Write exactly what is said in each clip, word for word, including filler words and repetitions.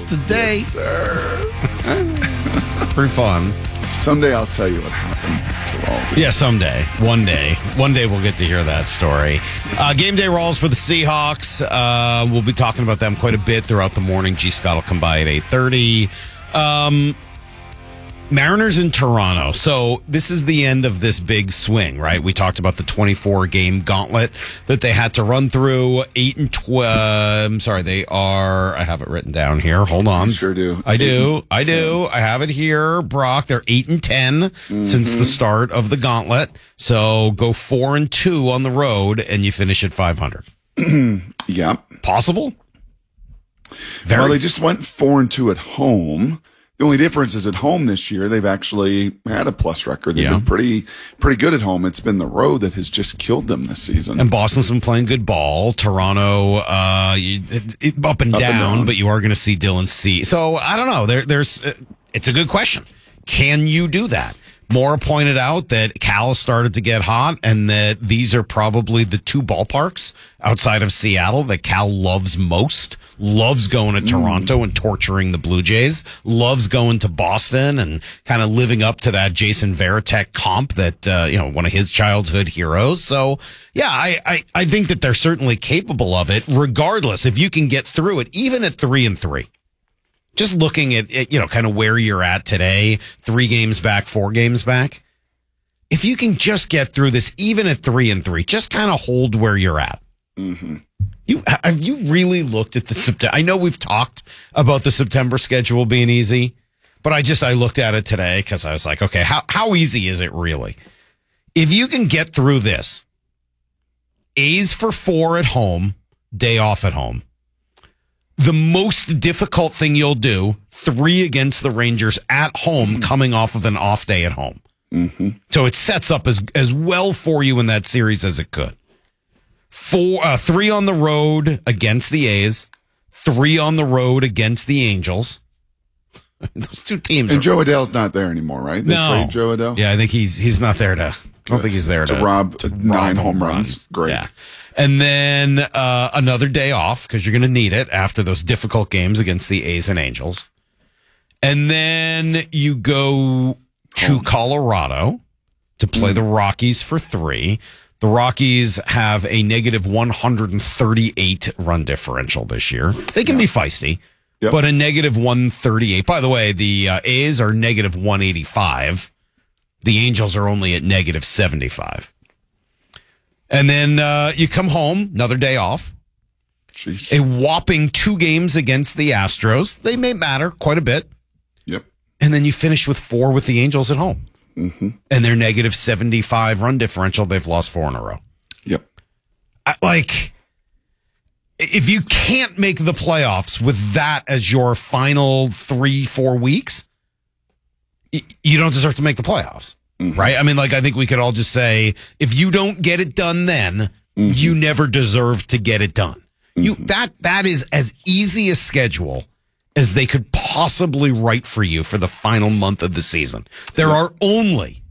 today. Yes, sir. Pretty fun. Someday I'll tell you what happened to Rawls. Yeah, someday. One day. One day we'll get to hear that story. Uh, game day Rawls for the Seahawks. Uh, we'll be talking about them quite a bit throughout the morning. G. Scott will come by at eight thirty. Um, Mariners in Toronto. So this is the end of this big swing, right? We talked about the twenty-four game gauntlet that they had to run through. Eight and twelve. I'm sorry, they are. I have it written down here. Hold on. You sure do. I do. I do. I have it here, Brock. They're eight and ten mm-hmm. since the start of the gauntlet. So go four and two on the road, and you finish at five hundred. Yeah, possible. Very. Well, they just went four and two at home. The only difference is at home this year, they've actually had a plus record. They've yeah. been pretty, pretty good at home. It's been the road that has just killed them this season. And Boston's been playing good ball. Toronto, uh, you, it, it, up, and, up down, and down, but you are going to see Dylan C. So I don't know. There, there's, uh, it's a good question. Can you do that? Mora pointed out that Cal has started to get hot and that these are probably the two ballparks outside of Seattle that Cal loves most. Loves going to Toronto mm. and torturing the Blue Jays. Loves going to Boston and kind of living up to that Jason Varitek comp that, uh, you know, one of his childhood heroes. So, yeah, I, I, I think that they're certainly capable of it, regardless if you can get through it, even at three and three. Just looking at, at, you know, kind of where you're at today, three games back, four games back. If you can just get through this, even at three and three, just kind of hold where you're at. Mm-hmm. You have you really looked at the September? I know we've talked about the September schedule being easy, but I just I looked at it today because I was like, okay, how how easy is it really? If you can get through this, A's for four at home, day off at home. The most difficult thing you'll do, three against the Rangers at home, mm-hmm. coming off of an off day at home. Mm-hmm. So it sets up as as well for you in that series as it could. Four, uh, three on the road against the A's, three on the road against the Angels. Those two teams. And are, Joe Adell's not there anymore, right? They no, trade Joe Adell. Yeah, I think he's he's not there to. I don't think he's there to, to rob to nine rob home runs. runs. Great. Yeah, and then uh, another day off because you're going to need it after those difficult games against the A's and Angels, and then you go to home. Colorado to play mm. the Rockies for three. The Rockies have a negative one thirty-eight run differential this year. They can yeah. be feisty, yep. but a negative one thirty-eight. By the way, the uh, A's are negative one eighty-five. The Angels are only at negative seventy-five. And then uh, you come home, another day off. Jeez. A whopping two games against the Astros. They may matter quite a bit. Yep. And then you finish with four with the Angels at home. Mm-hmm. And their negative seventy-five run differential, they've lost four in a row. Yep. I, like, if you can't make the playoffs with that as your final three, four weeks, y- you don't deserve to make the playoffs, mm-hmm. right? I mean, like, I think we could all just say, if you don't get it done then, mm-hmm. you never deserve to get it done. Mm-hmm. You that that is as easy a schedule as they could possibly write for you for the final month of the season. There yeah. are only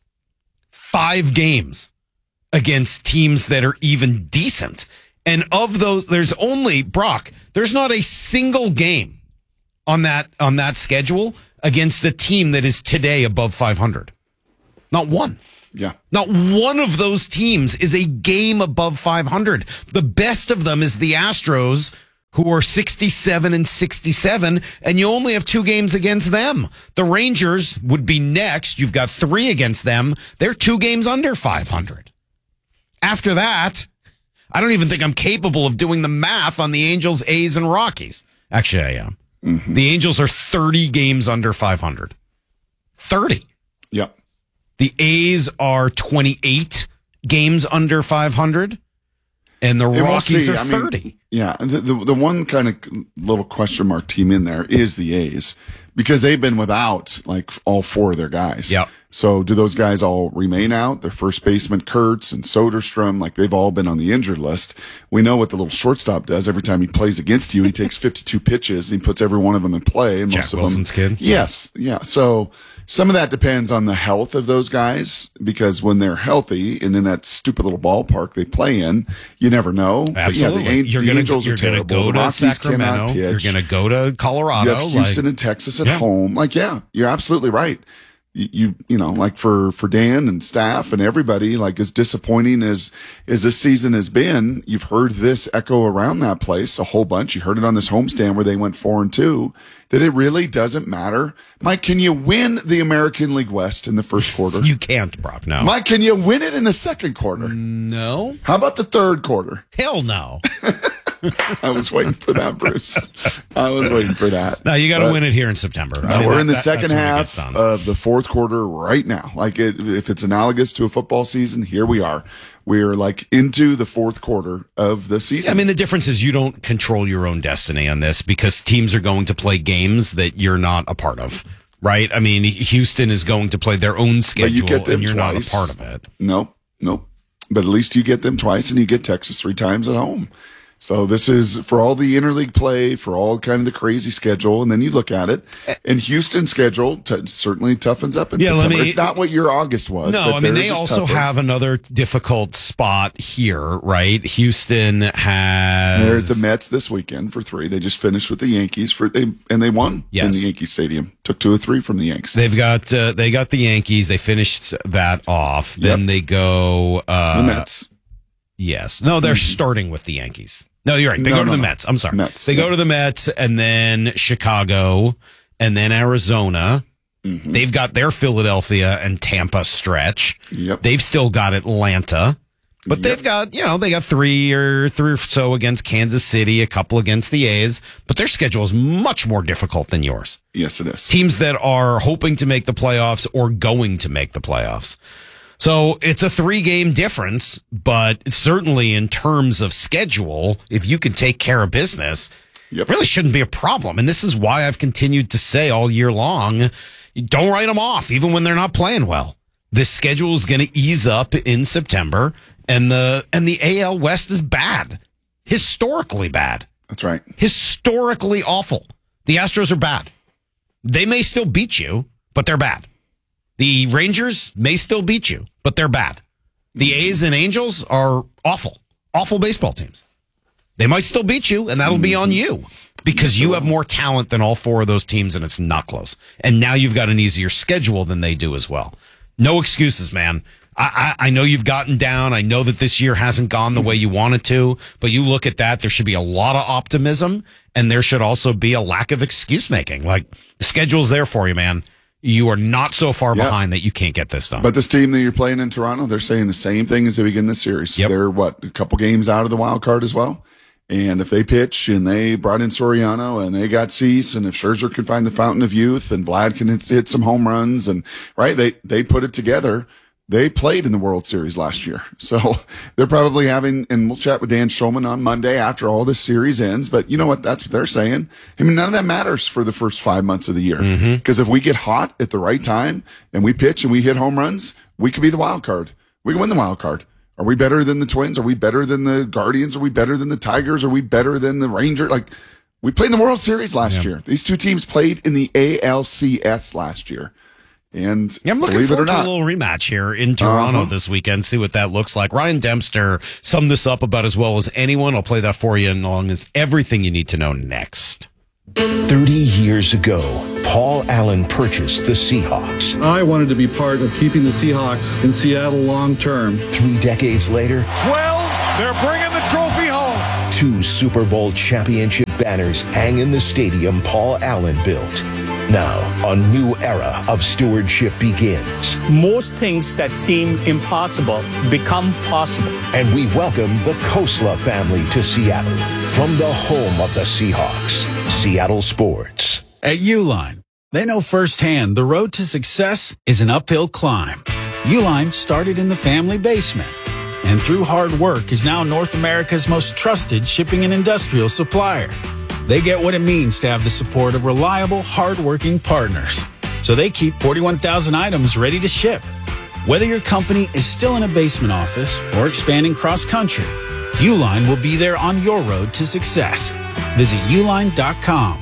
five games against teams that are even decent. And of those, there's only, Brock, there's not a single game on that, on that schedule against a team that is today above five hundred. Not one. Yeah. Not one of those teams is a game above five hundred. The best of them is the Astros, who are sixty-seven and sixty-seven, and you only have two games against them. The Rangers would be next. You've got three against them. They're two games under five hundred. After that, I don't even think I'm capable of doing the math on the Angels, A's, and Rockies. Actually, I am. Mm-hmm. The Angels are thirty games under five hundred. thirty. Yep. The A's are twenty-eight games under five hundred. And the Rockies we'll are thirty. I mean, yeah, the, the the one kind of little question mark team in there is the A's because they've been without like all four of their guys. Yep. So do those guys all remain out? Their first baseman, Kurtz and Soderstrom, like they've all been on the injured list. We know what the little shortstop does. Every time he plays against you, he takes fifty-two pitches and he puts every one of them in play. And Jack most of Wilson's them, kid. Yes. Yeah. So some of that depends on the health of those guys, because when they're healthy and in that stupid little ballpark they play in, you never know. Absolutely. But yeah, the, you're the gonna, Angels you're are going to terrible. go The to Rockies Sacramento. cannot pitch. You're going to go to Colorado. You have Houston like, and Texas at yeah. home. Like, yeah, you're absolutely right. You, you, you know, like for, for Dan and staff and everybody, like as disappointing as, as this season has been, you've heard this echo around that place a whole bunch. You heard it on this homestand where they went four and two, that it really doesn't matter. Mike, can you win the American League West in the first quarter? You can't, Brock. No. Mike, can you win it in the second quarter? No. How about the third quarter? Hell no. I was waiting for that, Bruce. I was waiting for that. No, you got to But- win it here in September. I No, mean, we're that- in the that- second that's when it gets half done. of the fourth quarter right now. Like it, if it's analogous to a football season, here we are. We're like into the fourth quarter of the season. I mean, the difference is you don't control your own destiny on this because teams are going to play games that you're not a part of, right? I mean, Houston is going to play their own But you schedule get them and you're twice. not a part of it. Nope, nope. But at least you get them twice and you get Texas three times at home. So this is for all the interleague play, for all kind of the crazy schedule, and then you look at it, and Houston's schedule t- certainly toughens up in Yeah, let September. me- it's not what your August was. No, but I mean, theirs they is also tougher. have another difficult spot here, right? Houston has. They're at the Mets this weekend for three. They just finished with the Yankees for they and they won in Yes. the Yankee Stadium. Took two or three from the Yanks. They've got uh, they got the Yankees. They finished that off. Then Yep. they go uh, the Mets. Yes. No, they're starting with the Yankees. No, you're right. They No, go to no, the no. Mets. I'm sorry. Mets, They yeah. go to the Mets and then Chicago and then Arizona. Mm-hmm. They've got their Philadelphia and Tampa stretch. Yep. They've still got Atlanta. But Yep. they've got, you know, they got three or three or so against Kansas City, a couple against the A's, but their schedule is much more difficult than yours. Yes, it is. Teams that are hoping to make the playoffs or going to make the playoffs. So it's a three game difference, but certainly in terms of schedule, if you can take care of business, Yep. it really shouldn't be a problem. And this is why I've continued to say all year long, don't write them off, even when they're not playing well. This schedule is going to ease up in September, and the and the A L West is bad, historically bad, That's right. historically awful. The Astros are bad. They may still beat you, but they're bad. The Rangers may still beat you, but they're bad. The A's and Angels are awful, awful baseball teams. They might still beat you, and that'll be on you because you have more talent than all four of those teams, and it's not close. And now you've got an easier schedule than they do as well. No excuses, man. I, I, I know you've gotten down. I know that this year hasn't gone the way you wanted to, but you look at that, there should be a lot of optimism, and there should also be a lack of excuse making. Like, the schedule's there for you, man. You are not so far Yep. behind that you can't get this done. But this team that you're playing in Toronto, they're saying the same thing as they begin the series. Yep. They're what, a couple games out of the wild card as well. And if they pitch and they brought in Soriano and they got Cease, and if Scherzer can find the fountain of youth and Vlad can hit, hit some home runs, and right, they they put it together. They played in the World Series last year. So they're probably having, and we'll chat with Dan Shulman on Monday after all this series ends. But you know what? That's what they're saying. I mean, none of that matters for the first five months of the year. Because if we get hot at the right time and we pitch and we hit home runs, we could be the wild card. We can win the wild card. Are we better than the Twins? Are we better than the Guardians? Are we better than the Tigers? Are we better than the Rangers? Like, we played in the World Series last year. These two teams played in the A L C S last year. And Yeah, I'm looking believe it or forward to a not, little rematch here in Toronto Uh-huh. this weekend, see what that looks like. Ryan Dempster summed this up about as well as anyone. I'll play that for you along as everything you need to know next. thirty years ago, Paul Allen purchased the Seahawks. I wanted to be part of keeping the Seahawks in Seattle long term. Three decades later, twelve, they're bringing the trophy home. two Super Bowl championship banners hang in the stadium Paul Allen built. Now, a new era of stewardship begins, Most things that seem impossible become possible. and we welcome the Kosla family to Seattle from the home of the Seahawks, Seattle Sports. At Uline, they know firsthand the road to success is an uphill climb. Uline started in the family basement, and through hard work is now North America's most trusted shipping and industrial supplier. They get what it means to have the support of reliable, hardworking partners. so they keep forty-one thousand items ready to ship. Whether your company is still in a basement office or expanding cross-country, Uline will be there on your road to success. Visit uline dot com.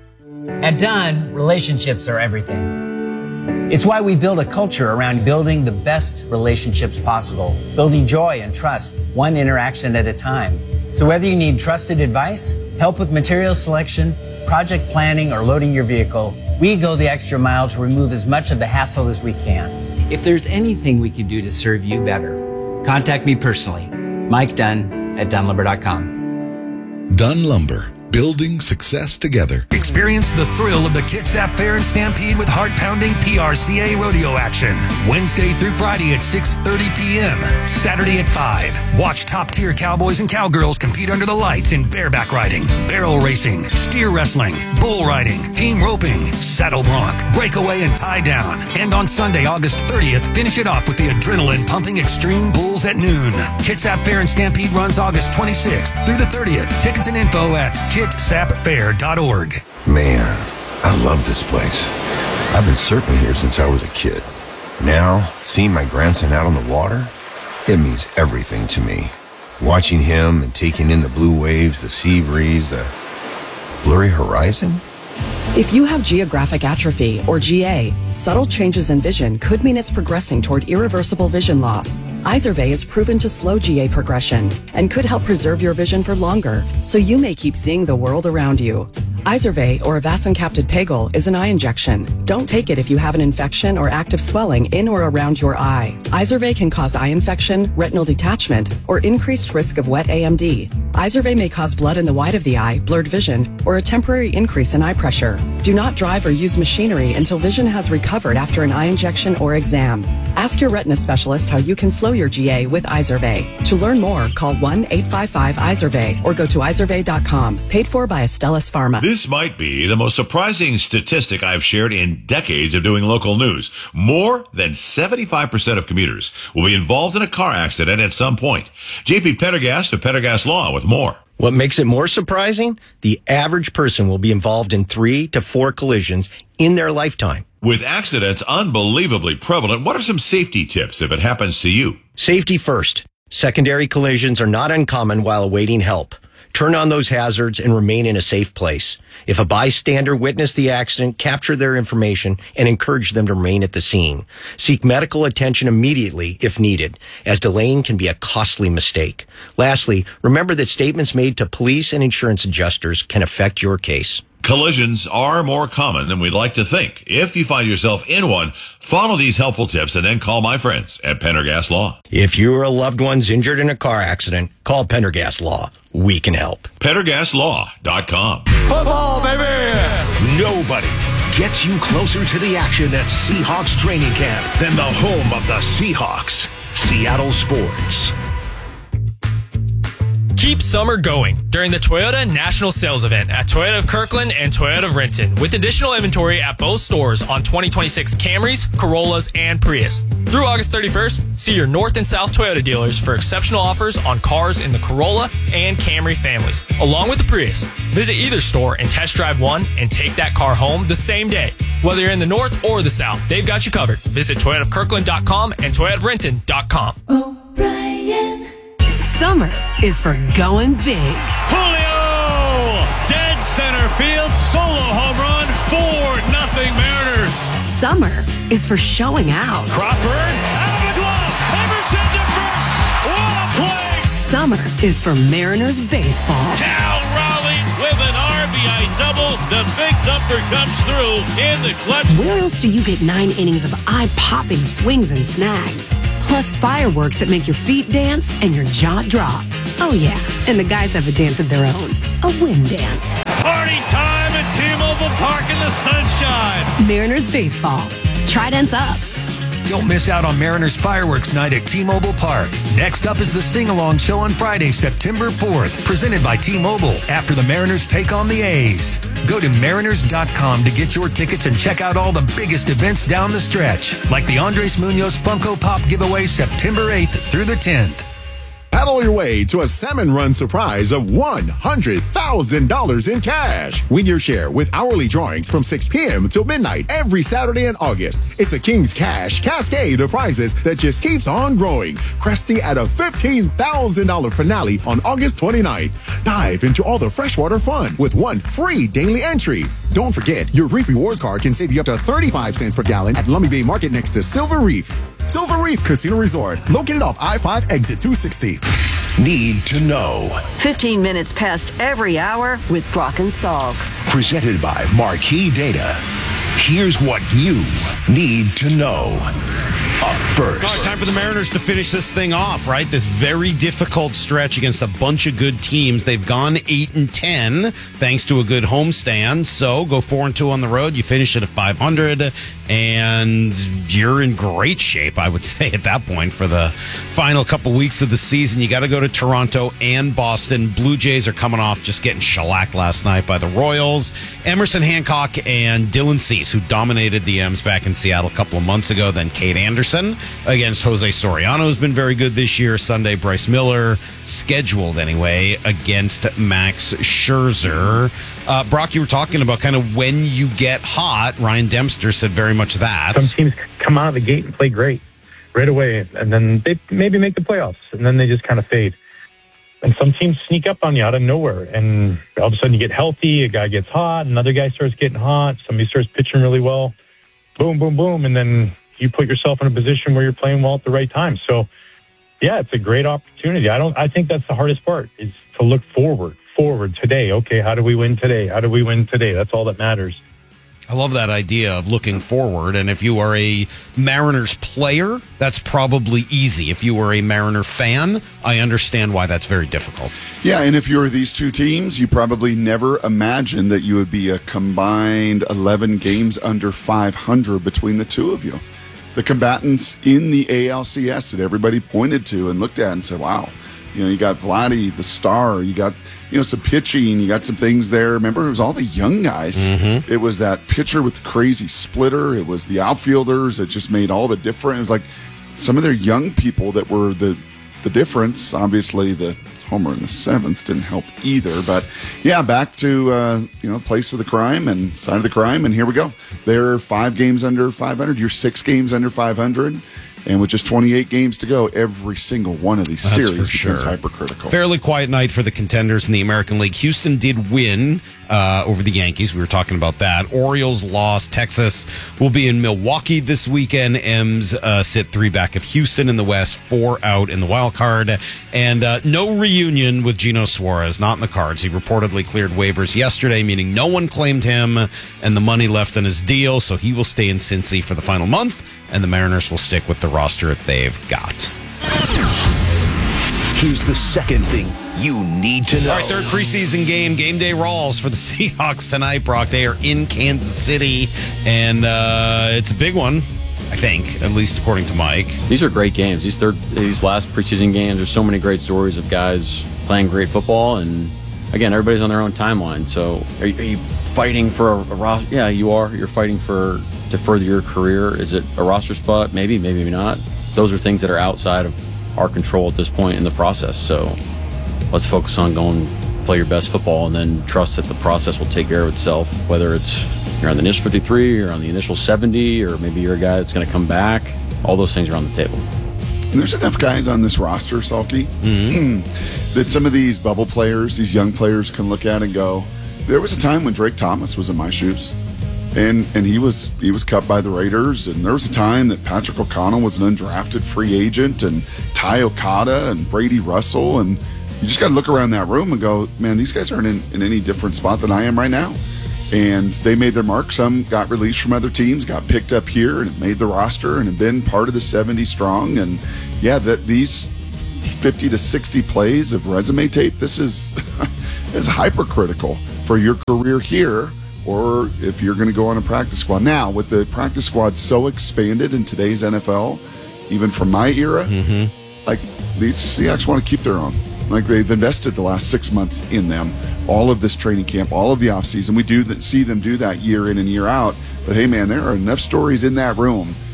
At Dunn, relationships are everything. It's why we build a culture around building the best relationships possible, building joy and trust, one interaction at a time. So whether you need trusted advice, help with material selection, project planning, or loading your vehicle, we go the extra mile to remove as much of the hassle as we can. If there's anything we can do to serve you better, contact me personally, Mike Dunn at Dunn Lumber dot com. Dunn Lumber. Building success together. Experience the thrill of the Kitsap Fair and Stampede with heart-pounding P R C A rodeo action. Wednesday through Friday at six thirty p.m. Saturday at five. Watch top-tier cowboys and cowgirls compete under the lights in bareback riding, barrel racing, steer wrestling, bull riding, team roping, saddle bronc, breakaway, and tie down. And on Sunday, August thirtieth, finish it off with the adrenaline-pumping Extreme Bulls at noon. Kitsap Fair and Stampede runs August twenty-sixth through the thirtieth. Tickets and info at kitsap fair dot org. Man, I love this place. I've been surfing here since I was a kid. Now, seeing my grandson out on the water, it means everything to me. Watching him and taking in the blue waves, the sea breeze, the blurry horizon. If you have geographic atrophy, or G A, subtle changes in vision could mean it's progressing toward irreversible vision loss. Izervay is proven to slow G A progression and could help preserve your vision for longer, so you may keep seeing the world around you. Izervay, or avacincaptad pegol, is an eye injection. Don't take it if you have an infection or active swelling in or around your eye. Izervay can cause eye infection, retinal detachment, or increased risk of wet A M D. Izervay may cause blood in the white of the eye, blurred vision, or a temporary increase in eye pressure. Do not drive or use machinery until vision has recovered after an eye injection or exam. Ask your retina specialist how you can slow your G A with Izervay. To learn more, call one eight five five Izervay or go to izervay dot com. Paid for by Astellas Pharma. This might be the most surprising statistic I've shared in decades of doing local news. More than seventy-five percent of commuters will be involved in a car accident at some point. J P Pendergast of Pendergast Law with more. What makes it more surprising? The average person will be involved in three to four collisions in their lifetime. With accidents unbelievably prevalent, what are some safety tips if it happens to you? Safety first. Secondary collisions are not uncommon while awaiting help. Turn on those hazards and remain in a safe place. If a bystander witnessed the accident, capture their information and encourage them to remain at the scene. Seek medical attention immediately if needed, as delaying can be a costly mistake. Lastly, remember that statements made to police and insurance adjusters can affect your case. Collisions are more common than we'd like to think. If you find yourself in one, follow these helpful tips and then call my friends at Pendergast Law. If you or a loved one's injured in a car accident, call Pendergast Law. We can help. Pendergast Law dot com. Football, baby! Nobody gets you closer to the action at Seahawks training camp than the home of the Seahawks, Seattle Sports. Keep summer going during the Toyota National Sales Event at Toyota of Kirkland and Toyota of Renton, with additional inventory at both stores on twenty twenty-six Camrys, Corollas, and Prius. Through August thirty-first, see your North and South Toyota dealers for exceptional offers on cars in the Corolla and Camry families, along with the Prius. Visit either store and test drive one and take that car home the same day. Whether you're in the North or the South, they've got you covered. Visit Toyota of Kirkland dot com and Toyota of Renton dot com. O'Brien. Summer is for going big. Julio! Dead center field, solo home run, four nothing Mariners. Summer is for showing out. Crawford, out of the glove, Everton to first. What a play! Summer is for Mariners baseball. Cal Raleigh with an R B I double. The big thumper comes through in the clutch. Where else do you get nine innings of eye-popping swings and snags? Plus fireworks that make your feet dance and your jaw drop. Oh yeah, and the guys have a dance of their own. A wind dance. Party time at T-Mobile Park in the sunshine. Mariners baseball. Tridents up. Don't miss out on Mariners Fireworks Night at T-Mobile Park. Next up is the Sing-Along Show on Friday, September fourth, presented by T-Mobile after the Mariners take on the A's. Go to mariners dot com to get your tickets and check out all the biggest events down the stretch, like the Andres Munoz Funko Pop giveaway September eighth through the tenth. Paddle your way to a Salmon Run surprise of one hundred thousand dollars in cash. Win your share with hourly drawings from six p.m. till midnight every Saturday in August. It's a King's Cash cascade of prizes that just keeps on growing, cresting at a fifteen thousand dollars finale on August twenty-ninth. Dive into all the freshwater fun with one free daily entry. Don't forget, your Reef Rewards card can save you up to thirty-five cents per gallon at Lummi Bay Market next to Silver Reef. Silver Reef Casino Resort, located off I five exit two sixty. Need to know. fifteen minutes past every hour with Brock and Salk. Presented by Marquee Data. Here's what you need to know. Up first. God, time for the Mariners to finish this thing off, right? This very difficult stretch against a bunch of good teams. They've gone eight and ten thanks to a good homestand. So go four and two on the road. You finish it at five hundred, and you're in great shape, I would say, at that point for the final couple weeks of the season. You got to go to Toronto and Boston. Blue Jays are coming off just getting shellacked last night by the Royals. Emerson Hancock and Dylan Cease, who dominated the M's back in Seattle a couple of months ago. Then Kate Anderson against Jose Soriano has been very good this year. Sunday, Bryce Miller, scheduled anyway, against Max Scherzer. Uh, Brock, you were talking about kind of when you get hot. Ryan Dempster said very much that. Some teams come out of the gate and play great right away, and then they maybe make the playoffs, and then they just kind of fade. And some teams sneak up on you out of nowhere, and all of a sudden you get healthy, a guy gets hot, another guy starts getting hot, somebody starts pitching really well, boom, boom, boom, and then you put yourself in a position where you're playing well at the right time. So, yeah, it's a great opportunity. I don't. I think that's the hardest part, is to look forward, forward today. Okay, how do we win today? How do we win today? That's all that matters. I love that idea of looking forward. And if you are a Mariners player, that's probably easy. If you are a Mariner fan, I understand why that's very difficult. Yeah, and if you're these two teams, you probably never imagined that you would be a combined eleven games under five hundred between the two of you. The combatants in the A L C S that everybody pointed to and looked at and said, wow, you know, you got Vladdy, the star, you got, you know, some pitching, you got some things there. Remember, it was all the young guys. Mm-hmm. It was that pitcher with the crazy splitter. It was the outfielders that just made all the difference. It was like some of their young people that were the, the difference. Obviously, the homer in the seventh didn't help either. But, yeah, back to, uh, you know, place of the crime and side of the crime. And here we go. They're five games under five hundred. You're six games under five hundred. And with just twenty-eight games to go, every single one of these That's series for becomes sure. hypercritical. Fairly quiet night for the contenders in the American League. Houston did win uh, over the Yankees. We were talking about that. Orioles lost. Texas will be in Milwaukee this weekend. M's uh, sit three back of Houston in the West, four out in the wild card. And uh, no reunion with Geno Suarez, not in the cards. He reportedly cleared waivers yesterday, meaning no one claimed him and the money left in his deal, so he will stay in Cincy for the final month, and the Mariners will stick with the roster that they've got. Here's the second thing you need to know. All right, third preseason game, game day Rawls for the Seahawks tonight, Brock. They are in Kansas City, and uh, it's a big one, I think, at least according to Mike. These are great games. These third, these last preseason games, there's so many great stories of guys playing great football, and again, everybody's on their own timeline. So, are you, are you fighting for a, a roster? Yeah, you are. You're fighting for to further your career. Is it a roster spot? Maybe, maybe not. Those are things that are outside of our control at this point in the process. So, let's focus on going play your best football, and then trust that the process will take care of itself. Whether it's you're on the initial fifty-three, or on the initial seventy, or maybe you're a guy that's going to come back. All those things are on the table. And there's enough guys on this roster, Salky, mm-hmm. that some of these bubble players, these young players, can look at and go, there was a time when Drake Thomas was in my shoes. And and he was he was cut by the Raiders, and there was a time that Patrick O'Connell was an undrafted free agent, and Ty Okada and Brady Russell, and you just got to look around that room and go, man, these guys aren't in, in any different spot than I am right now. And they made their mark. Some got released from other teams, got picked up here, and made the roster, and have been part of the seventy strong. And yeah, that these fifty to sixty plays of resume tape, this is is hypercritical for your career here, or if you're going to go on a practice squad. Now, with the practice squad so expanded in today's N F L, even from my era, mm-hmm. like these Seahawks want to keep their own. Like they've invested the last six months in them, all of this training camp, all of the offseason. We do that, see them do that year in and year out. But hey, man, there are enough stories in that room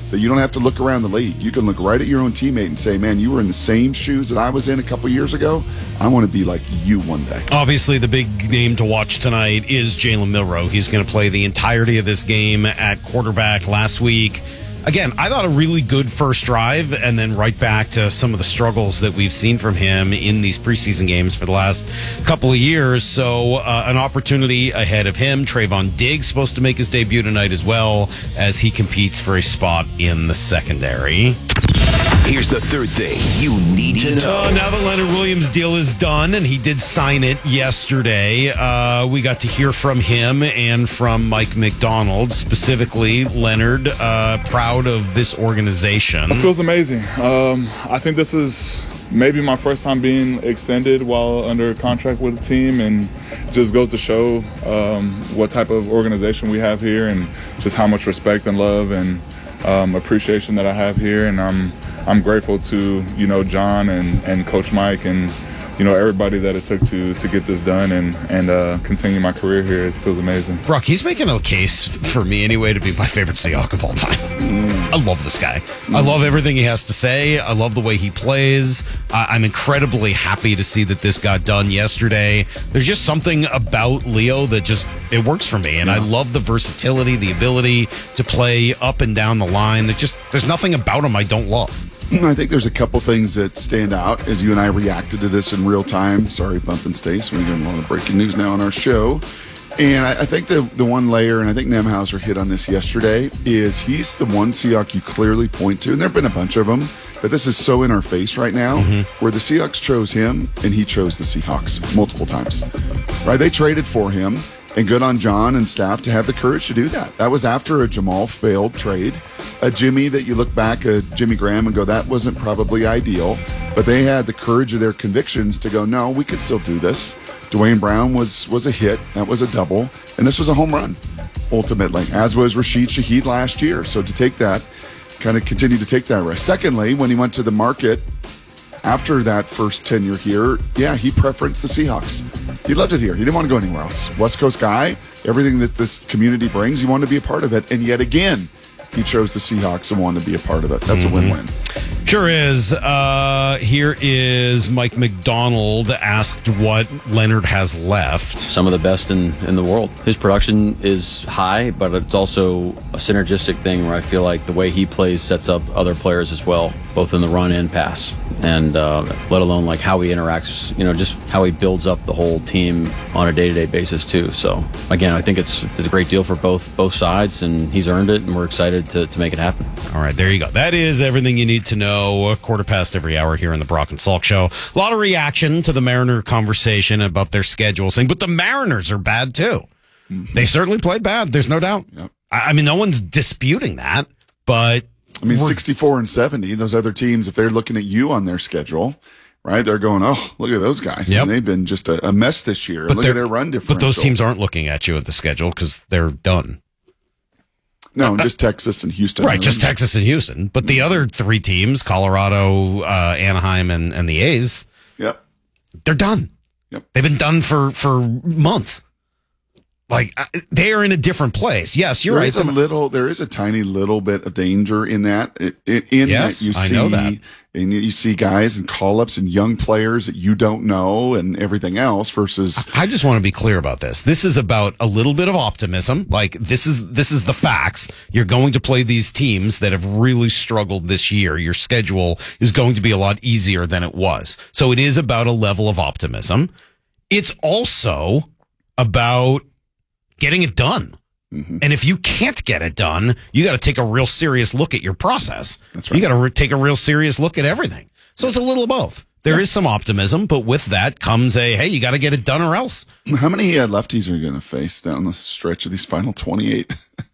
that you don't have to look around the league. You can look right at your own teammate and say, man, you were in the same shoes that I was in a couple years ago. I want to be like you one day. Obviously, the big name to watch tonight is Jalen Milroe. He's going to play the entirety of this game at quarterback. Last week, again, I thought a really good first drive, and then right back to some of the struggles that we've seen from him in these preseason games for the last couple of years. So uh, an opportunity ahead of him. Trayvon Diggs supposed to make his debut tonight as well, as he competes for a spot in the secondary. Here's the third thing you need to know. Uh, now that Leonard Williams' deal is done, and he did sign it yesterday, uh, we got to hear from him and from Mike Macdonald, specifically Leonard, uh, proud of this organization. It feels amazing. Um, I think this is maybe my first time being extended while under contract with the team, and just goes to show um, what type of organization we have here and just how much respect and love and um, appreciation that I have here. And I'm I'm grateful to, you know, John and, and Coach Mike and, you know, everybody that it took to to get this done and, and uh, continue my career here. It feels amazing. Brock, he's making a case for me anyway to be my favorite Seahawk of all time. Mm. I love this guy. Mm. I love everything he has to say. I love the way he plays. Uh, I'm incredibly happy to see that this got done yesterday. There's just something about Leo that just, it works for me. And yeah. I love the versatility, the ability to play up and down the line. There's just, there's nothing about him I don't love. I think there's a couple things that stand out as you and I reacted to this in real time. Sorry, Bump and Stace. We're doing a lot of breaking news now on our show. And I, I think the the one layer, and I think Nemhauser hit on this yesterday, is he's the one Seahawk you clearly point to. And there have been a bunch of them, but this is so in our face right now, mm-hmm. where the Seahawks chose him and he chose the Seahawks multiple times. Right? They traded for him. And good on John and staff to have the courage to do that. That was after a Jamal failed trade. A Jimmy that you look back at Jimmy Graham and go, that wasn't probably ideal. But they had the courage of their convictions to go, no, we could still do this. Dwayne Brown was was a hit. That was a double. And this was a home run, ultimately, as was Rashid Shaheed last year. So to take that, kind of continue to take that risk. Secondly, when he went to the market after that first tenure here, yeah, he preferenced the Seahawks. He loved it here. He didn't want to go anywhere else. West Coast guy, everything that this community brings, he wanted to be a part of it. And yet again, he chose the Seahawks and wanted to be a part of it. That's mm-hmm. a win-win. Sure is. Uh, here is Mike Macdonald asked what Leonard has left. Some of the best in, in the world. His production is high, but it's also a synergistic thing where I feel like the way he plays sets up other players as well, both in the run and pass. And uh, let alone like how he interacts, you know, just how he builds up the whole team on a day-to-day basis too. So again, I think it's it's a great deal for both both sides, and he's earned it, and we're excited to, to make it happen. All right, there you go. That is everything you need to know. A quarter past every hour here in the Brock and Salk Show. A lot of reaction to the Mariner conversation about their schedule, saying, but the Mariners are bad too. Mm-hmm. They certainly played bad. There's no doubt. Yep. I, I mean, no one's disputing that, but I mean, sixty-four and seventy, those other teams, if they're looking at you on their schedule, right, they're going, oh, look at those guys. Yep. And they've been just a, a mess this year. But look at their run differential. But those teams aren't looking at you at the schedule because they're done. No, uh, just Texas and Houston. Right, just Texas and Houston. But the other three teams, Colorado, uh, Anaheim, and, and the A's, yep, they're done. Yep. They've been done for, for months. Like, they are in a different place. Yes, you're there right. Is a little, there is a tiny little bit of danger in that. In yes, that you see, I know that. And you see guys and call-ups and young players that you don't know and everything else versus... I just want to be clear about this. This is about a little bit of optimism. Like, this is this is the facts. You're going to play these teams that have really struggled this year. Your schedule is going to be a lot easier than it was. So it is about a level of optimism. It's also about getting it done. Mm-hmm. And if you can't get it done, you got to take a real serious look at your process. That's right. You got to re- take a real serious look at everything. So it's a little of both. There yeah. is some optimism, but with that comes a, hey, you got to get it done or else. How many uh, lefties are you going to face down the stretch of these final twenty-eight?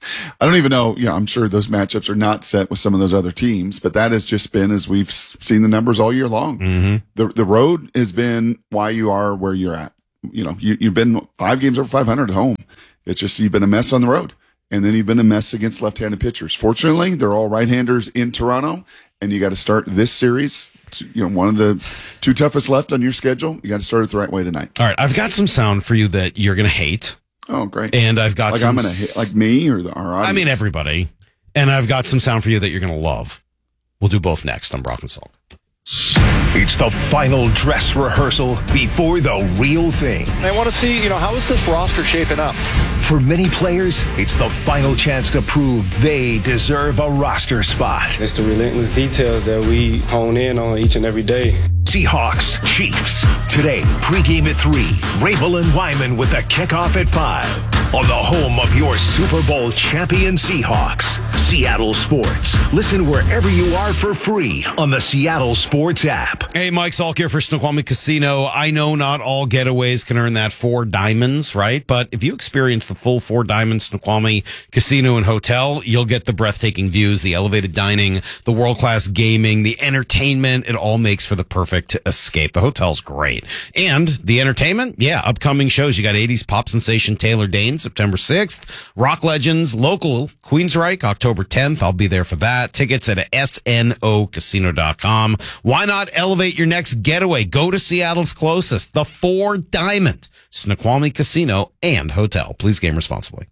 I don't even know. Yeah, I'm sure those matchups are not set with some of those other teams, but that has just been, as we've seen the numbers all year long. Mm-hmm. The the road has been why you are where you're at. You know, you, you've been five games over five hundred at home. It's just you've been a mess on the road, and then you've been a mess against left-handed pitchers. Fortunately, they're all right-handers in Toronto, and you got to start this series. You know, one of the two toughest left on your schedule. You got to start it the right way tonight. All right, I've got some sound for you that you're going to hate. Oh, great! And I've got like some I'm going to hate, like me or the our audience? I mean everybody. and I've got some sound for you that you're going to love. We'll do both next on Brock and Salk. It's the final dress rehearsal before the real thing. I want to see, you know, how is this roster shaping up? For many players, it's the final chance to prove they deserve a roster spot. It's the relentless details that we hone in on each and every day. Seahawks, Chiefs. Today, pregame at three. Rabel and Wyman with the kickoff at five. On the home of your Super Bowl champion Seahawks, Seattle Sports. Listen wherever you are for free on the Seattle Sports app. Hey, Mike Salk here for Snoqualmie Casino. I know not all getaways can earn that four diamonds, right? But if you experience the full four diamonds Snoqualmie Casino and Hotel, you'll get the breathtaking views, the elevated dining, the world-class gaming, the entertainment. It all makes for the perfect escape. The hotel's great. And the entertainment? Yeah, upcoming shows. You got eighties pop sensation Taylor Dane, September sixth. Rock legends, local Queensryche, October tenth. I'll be there for that. Tickets at S N O casino dot com. Why not elevate your next getaway? Go to Seattle's closest, the Four Diamond, Snoqualmie Casino and Hotel. Please game responsibly.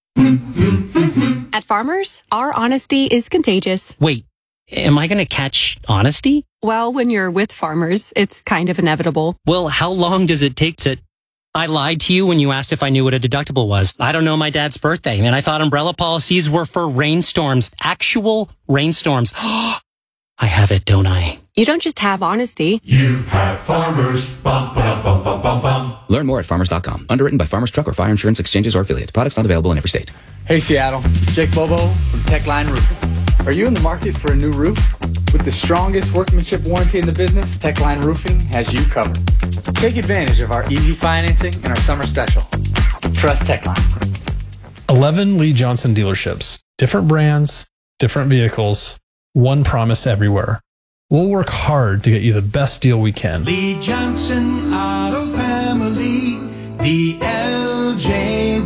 At Farmers, our honesty is contagious. Wait, am I going to catch honesty? Well, when you're with Farmers, it's kind of inevitable. Well, how long does it take to... I lied to you when you asked if I knew what a deductible was. I don't know my dad's birthday, and I thought umbrella policies were for rainstorms. Actual rainstorms. I have it, don't I? You don't just have honesty. You have Farmers. Bum, bum, bum, bum, bum, bum. Learn more at farmers dot com. Underwritten by Farmers Truck or Fire Insurance Exchanges or Affiliate. Products not available in every state. Hey, Seattle. Jake Bobo from Techline Roofing. Are you in the market for a new roof? With the strongest workmanship warranty in the business, Techline Roofing has you covered. Take advantage of our easy financing and our summer special. Trust Techline. eleven Lee Johnson dealerships. Different brands, different vehicles, one promise everywhere. We'll work hard to get you the best deal we can. Lee Johnson Auto Family, the L J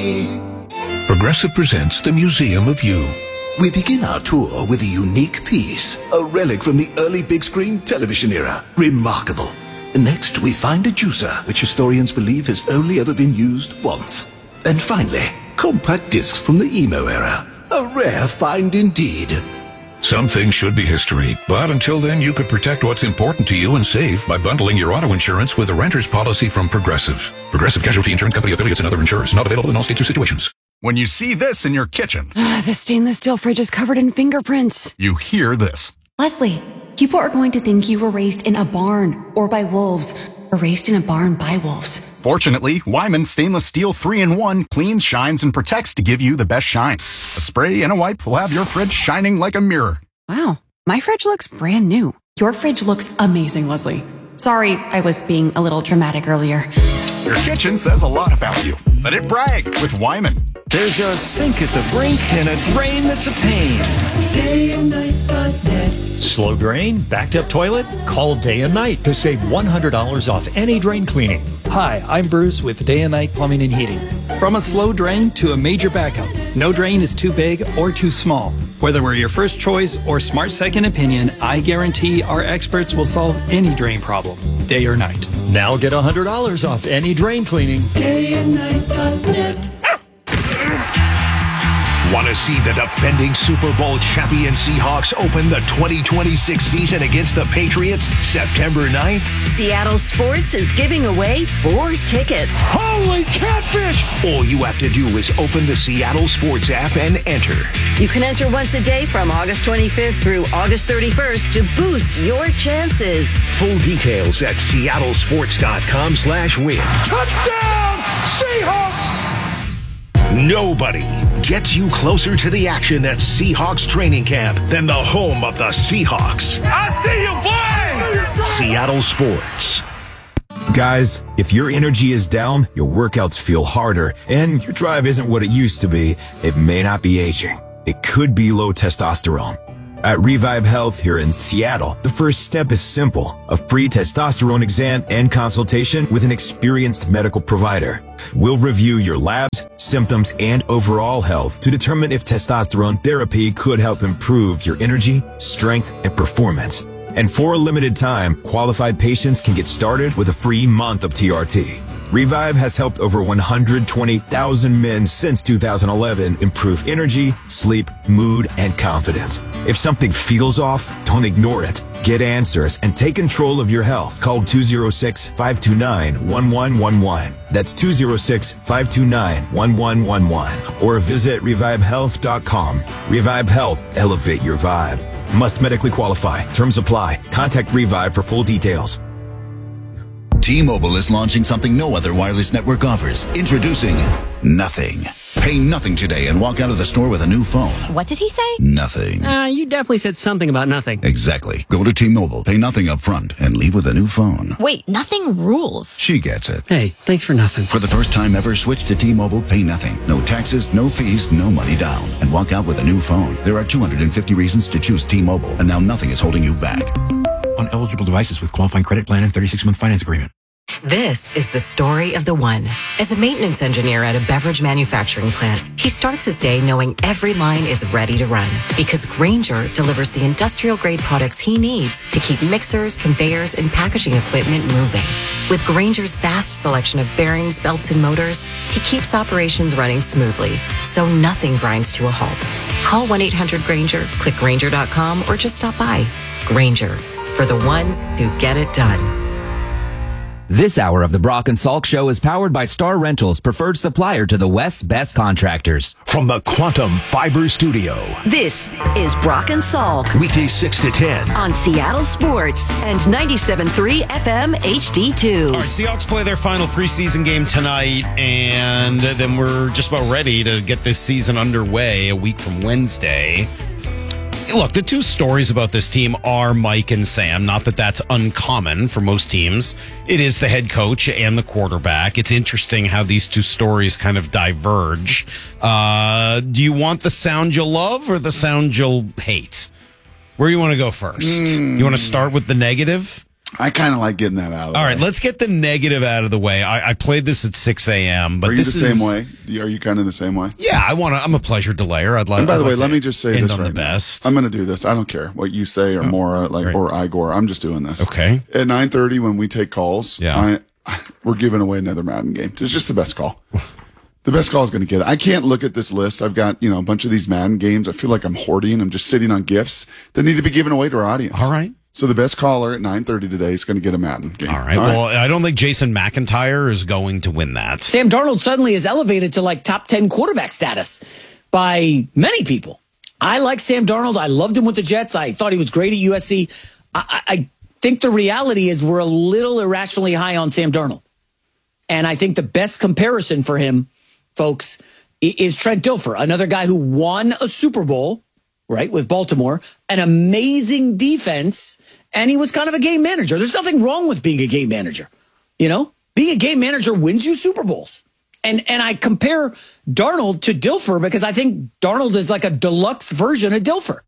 way. Progressive presents the Museum of You. We begin our tour with a unique piece, a relic from the early big screen television era. Remarkable. Next, we find a juicer, which historians believe has only ever been used once. And finally, compact discs from the emo era. A rare find indeed. Some things should be history, but until then, you could protect what's important to you and save by bundling your auto insurance with a renter's policy from Progressive. Progressive Casualty Insurance Company affiliates and other insurers. Not available in all states or situations. When you see this in your kitchen, The stainless steel fridge is covered in fingerprints. you hear this. Leslie, people are going to think you were raised in a barn or by wolves, or raised in a barn by wolves. Fortunately, Wyman Stainless Steel three in one cleans, shines, and protects to give you the best shine. A spray and a wipe will have your fridge shining like a mirror. Wow, my fridge looks brand new. Your fridge looks amazing, Leslie. Sorry, I was being a little dramatic earlier. Your kitchen says a lot about you. Let it brag with Wyman. There's a sink at the brink and a drain that's a pain. Day and night dot net. Slow drain, backed up toilet? Call Day and Night to save one hundred dollars off any drain cleaning. Hi, I'm Bruce with Day and Night Plumbing and Heating. From a slow drain to a major backup, no drain is too big or too small. Whether we're your first choice or smart second opinion, I guarantee our experts will solve any drain problem, day or night. Now get one hundred dollars off any drain cleaning. Day and night dot net. Want to see the defending Super Bowl champion Seahawks open the twenty twenty-six season against the Patriots September ninth? Seattle Sports is giving away four tickets. Holy catfish! All you have to do is open the Seattle Sports app and enter. You can enter once a day from August twenty-fifth through August thirty-first to boost your chances. Full details at seattlesports.com slash win. Touchdown, Seahawks! Nobody gets you closer to the action at Seahawks training camp than the home of the Seahawks. I see you, boy! Seattle Sports. Guys, if your energy is down, your workouts feel harder, and your drive isn't what it used to be, it may not be aging. It could be low testosterone. At Revive Health here in Seattle, the first step is simple: a free testosterone exam and consultation with an experienced medical provider. We'll review your labs, symptoms, and overall health to determine if testosterone therapy could help improve your energy, strength, and performance. And for a limited time, qualified patients can get started with a free month of T R T. Revive has helped over one hundred twenty thousand men since two thousand eleven improve energy, sleep, mood, and confidence. If something feels off, don't ignore it. Get answers and take control of your health. Call two oh six, five two nine, one one one one. That's two oh six, five two nine, one one one one. Or visit revive health dot com. Revive Health. Elevate your vibe. Must medically qualify. Terms apply. Contact Revive for full details. T-Mobile is launching something no other wireless network offers. Introducing Nothing. Pay nothing today and walk out of the store with a new phone. What did he say? Nothing. Uh, you definitely said something about nothing. Exactly. Go to T-Mobile, pay nothing up front, and leave with a new phone. Wait, nothing rules. She gets it. Hey, thanks for nothing. For the first time ever, switch to T-Mobile, pay nothing. No taxes, no fees, no money down. And walk out with a new phone. There are two hundred fifty reasons to choose T-Mobile, and now nothing is holding you back. On eligible devices with qualifying credit plan and thirty-six month finance agreement. This is the story of the one. As a maintenance engineer at a beverage manufacturing plant, he starts his day knowing every line is ready to run because Grainger delivers the industrial-grade products he needs to keep mixers, conveyors, and packaging equipment moving. With Grainger's vast selection of bearings, belts, and motors, he keeps operations running smoothly, so nothing grinds to a halt. Call one eight hundred Grainger, click Grainger dot com, or just stop by. Grainger, for the ones who get it done. This hour of the Brock and Salk Show is powered by Star Rentals, preferred supplier to the West's best contractors. From the Quantum Fiber Studio. This is Brock and Salk. Weekdays six to ten. On Seattle Sports and ninety-seven point three F M H D two. All right, Seahawks play their final preseason game tonight, and then we're just about ready to get this season underway a week from Wednesday. Look, the two stories about this team are Mike and Sam. Not that that's uncommon for most teams. It is the head coach and the quarterback. It's interesting how these two stories kind of diverge. Uh, do you want the sound you'll love or the sound you'll hate? Where do you want to go first? Mm. You want to start with the negative? I kind of like getting that out of the All way. right, let's get the negative out of the way. I, I played this at six a.m., but Are you this the is, same way? Are you kind of the same way? Yeah, I want to. I'm a pleasure delayer. I'd like. And by I'd the way, like let to me just say end this on right the now. best. I'm going to do this. I don't care what you say or Oh, Maura, like great. or Igor. I'm just doing this. Okay. At nine thirty when we take calls, Yeah. I, I, we're giving away another Madden game. It's just the best call. The best call is going to get it. I can't look at this list. I've got, you know, a bunch of these Madden games. I feel like I'm hoarding. I'm just sitting on gifts that need to be given away to our audience. All right. So the best caller at nine thirty today is going to get a Madden game. All right. All Well, I don't think Jason McIntyre is going to win that. Sam Darnold suddenly is elevated to like top ten quarterback status by many people. I like Sam Darnold. I loved him with the Jets. I thought he was great at U S C. I, I think the reality is we're a little irrationally high on Sam Darnold. And I think the best comparison for him, folks, is Trent Dilfer, another guy who won a Super Bowl, right, with Baltimore, an amazing defense, and he was kind of a game manager. There's nothing wrong with being a game manager. You know, being a game manager wins you Super Bowls. And and I compare Darnold to Dilfer because I think Darnold is like a deluxe version of Dilfer.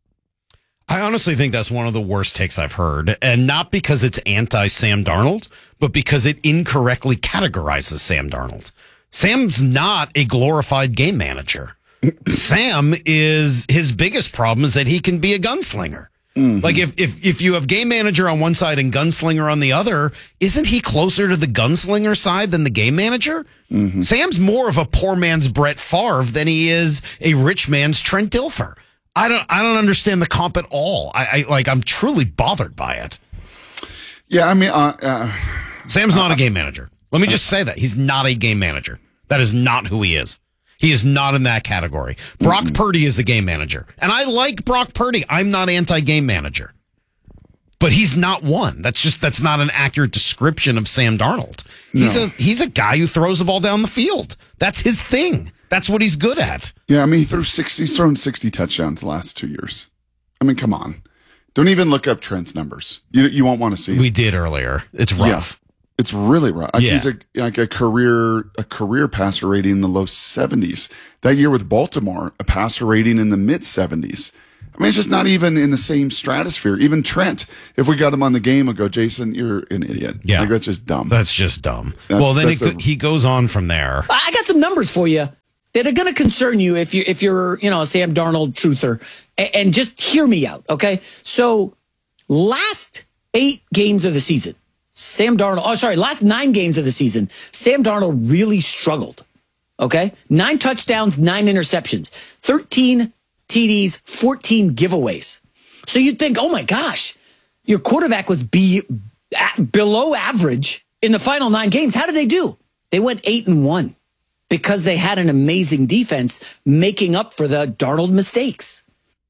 I honestly think that's one of the worst takes I've heard. And not because it's anti-Sam Darnold, but because it incorrectly categorizes Sam Darnold. Sam's not a glorified game manager. Sam is, his biggest problem is that he can be a gunslinger. Mm-hmm. Like if, if, if you have game manager on one side and gunslinger on the other, isn't he closer to the gunslinger side than the game manager? Mm-hmm. Sam's more of a poor man's Brett Favre than he is a rich man's Trent Dilfer. I don't, I don't understand the comp at all. I, I like, I'm truly bothered by it. Yeah. I mean, uh, uh, Sam's not uh, a game manager. Let me just say that he's not a game manager. That is not who he is. He is not in that category. Brock mm-hmm. Purdy is a game manager. And I like Brock Purdy. I'm not anti-game manager. But he's not one. That's just, that's not an accurate description of Sam Darnold. He's no. a, he's a guy who throws the ball down the field. That's his thing. That's what he's good at. Yeah. I mean, he threw sixty, he's thrown sixty touchdowns the last two years. I mean, come on. Don't even look up Trent's numbers. You, you won't want to see We it. did earlier. It's rough. Yeah. It's really rough. Like yeah. He's a, like a career, a career passer rating in the low seventies. That year with Baltimore, a passer rating in the mid seventies. I mean, it's just not even in the same stratosphere. Even Trent, if we got him on the game, would go, Jason, you're an idiot. Yeah. Like, that's just dumb. That's just dumb. That's, well, then it, a, he goes on from there. I got some numbers for you that are going to concern you if you if you're, you know, a Sam Darnold truther. And, and just hear me out, okay? So, last eight games of the season, Sam Darnold, oh, sorry, last nine games of the season, Sam Darnold really struggled. Okay? Nine touchdowns, nine interceptions, thirteen T Ds, fourteen giveaways. So you'd think, oh my gosh, your quarterback was be, at, below average in the final nine games. How did they do? They went eight and one because they had an amazing defense making up for the Darnold mistakes.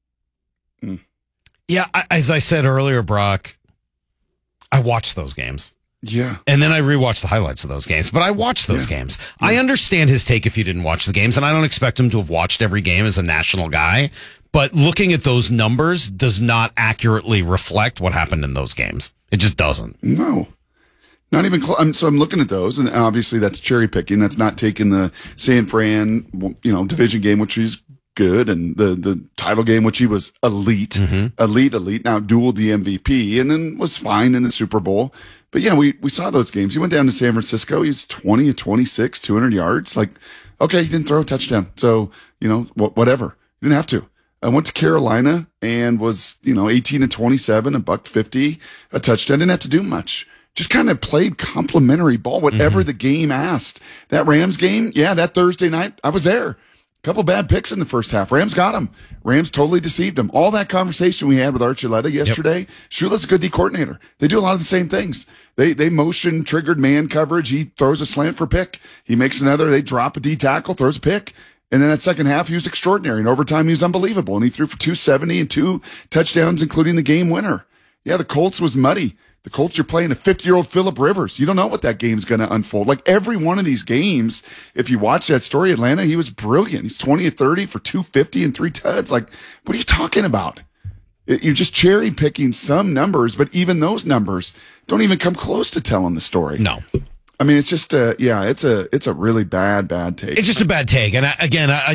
Mm. Yeah, I, as I said earlier, Brock, I watched those games. Yeah. And then I rewatched the highlights of those games, but I watched those yeah. games. Yeah. I understand his take if you didn't watch the games, and I don't expect him to have watched every game as a national guy, but looking at those numbers does not accurately reflect what happened in those games. It just doesn't. No. Not even close. I'm, so I'm looking at those, and obviously that's cherry picking. That's not taking the San Fran, you know, division game, which is good, and the the title game, which he was elite, mm-hmm. elite, elite. Now dueled the M V P, and then was fine in the Super Bowl. But yeah, we we saw those games. He went down to San Francisco. He was twenty of twenty-six, two hundred yards. Like, okay, he didn't throw a touchdown, so you know wh- whatever. He didn't have to. I went to Carolina and was you know eighteen of twenty-seven, a buck fifty, a touchdown. Didn't have to do much. Just kind of played complimentary ball, whatever mm-hmm. the game asked. That Rams game, yeah, that Thursday night, I was there. Couple bad picks in the first half. Rams got him. Rams totally deceived him. All that conversation we had with Archuleta yesterday, yep. Shula's a good D coordinator. They do a lot of the same things. They they motion triggered man coverage. He throws a slant for pick. He makes another. They drop a D tackle, throws a pick. And then that second half, he was extraordinary. In overtime, he was unbelievable. And he threw for two seventy and two touchdowns, including the game winner. Yeah, the Colts was muddy. The Colts are playing a fifty-year-old Phillip Rivers. You don't know what that game's going to unfold. Like every one of these games, if you watch that story, Atlanta, he was brilliant. He's twenty of thirty for two fifty and three tuds. Like, what are you talking about? You're just cherry picking some numbers, but even those numbers don't even come close to telling the story. No. I mean, it's just a, yeah, it's a, it's a really bad, bad take. It's just a bad take. And I, again, I,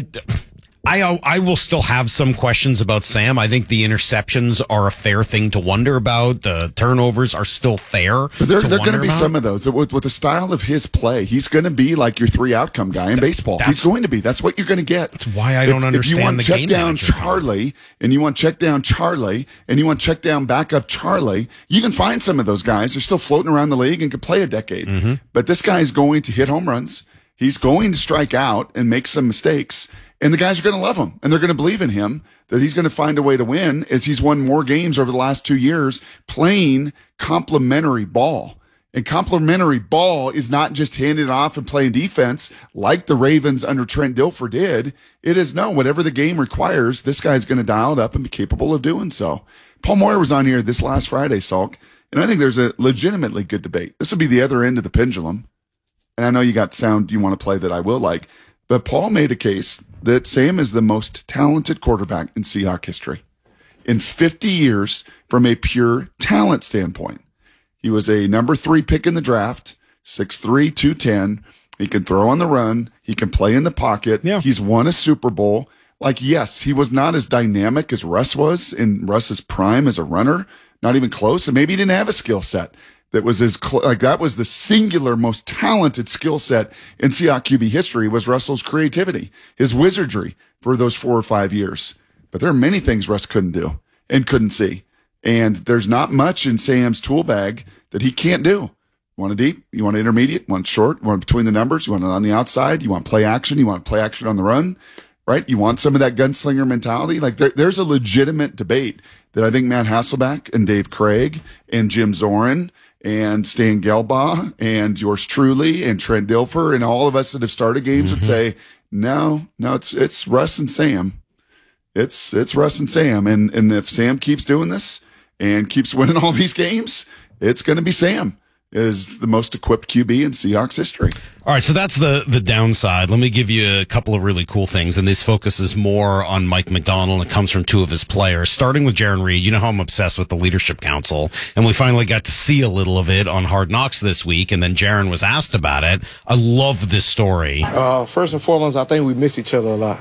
I, I will still have some questions about Sam. I think the interceptions are a fair thing to wonder about. The turnovers are still fair. But there, to there are going to be about. some of those. With, with the style of his play, he's going to be like your three outcome guy in baseball. He's going to be. That's what you're going to get. That's why I don't if, understand if you want the check game down manager Charlie, and you want check down Charlie, and you want check down backup Charlie, you can find some of those guys. They're still floating around the league and could play a decade. Mm-hmm. But this guy is going to hit home runs. He's going to strike out and make some mistakes. And the guys are going to love him, and they're going to believe in him that he's going to find a way to win as he's won more games over the last two years playing complementary ball. And complementary ball is not just handing it off and playing defense like the Ravens under Trent Dilfer did. It is no, whatever the game requires, this guy's going to dial it up and be capable of doing so. Paul Moyer was on here this last Friday, Salk, and I think there's a legitimately good debate. This will be the other end of the pendulum. And I know you got sound you want to play that I will like. But Paul made a case that Sam is the most talented quarterback in Seahawks history. In fifty years, from a pure talent standpoint. He was a number three pick in the draft, six three, two ten. He can throw on the run. He can play in the pocket. Yeah. He's won a Super Bowl. Like, yes, he was not as dynamic as Russ was in Russ's prime as a runner. Not even close. And maybe he didn't have a skill set that was as cl- like that was the singular most talented skill set in Seahawks Q B history was Russell's creativity, his wizardry for those four or five years. But there are many things Russ couldn't do and couldn't see. And there's not much in Sam's tool bag that he can't do. You want a deep? You want an intermediate? You want short? You want between the numbers? You want it on the outside? You want play action? You want play action on the run? Right? You want some of that gunslinger mentality? Like there, there's a legitimate debate that I think Matt Hasselbeck and Dave Craig and Jim Zorin and Stan Gelbaugh and yours truly and Trent Dilfer and all of us that have started games mm-hmm. would say, no, no, it's it's Russ and Sam. It's it's Russ and Sam. And and if Sam keeps doing this and keeps winning all these games, it's going to be Sam is the most equipped Q B in Seahawks history. All right, so that's the the downside. Let me give you a couple of really cool things, and this focuses more on Mike Macdonald. It comes from two of his players, starting with Jarran Reed. You know how I'm obsessed with the Leadership Council, and we finally got to see a little of it on Hard Knocks this week, and then Jarran was asked about it. I love this story. Uh, first and foremost, I think we miss each other a lot,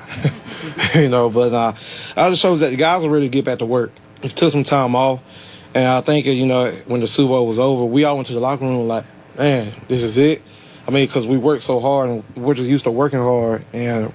you know, but uh, it just shows that the guys are ready to get back to work. It took some time off. And I think, you know, when the Super Bowl was over, we all went to the locker room like, man, this is it. I mean, because we worked so hard and we're just used to working hard. And